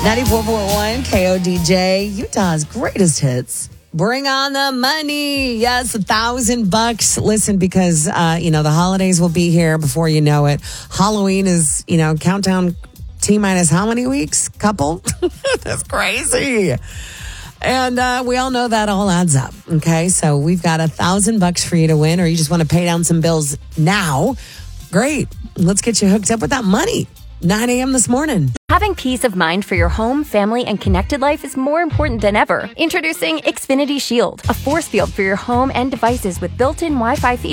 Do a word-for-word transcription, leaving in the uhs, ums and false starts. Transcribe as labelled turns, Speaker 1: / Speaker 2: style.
Speaker 1: ninety-four point one K O D J, Utah's greatest hits. Bring on the money. Yes, a thousand bucks. Listen, because, uh, you know, the holidays will be here before you know it. Halloween is, you know, countdown T minus how many weeks? Couple? That's crazy. And uh, we all know that all adds up. Okay, so we've got a thousand bucks for you to win, or you just want to pay down some bills now. Great. Let's get you hooked up with that money. nine a.m. this morning.
Speaker 2: Having peace of mind for your home, family, and connected life is more important than ever. Introducing Xfinity Shield, a force field for your home and devices with built-in Wi-Fi features.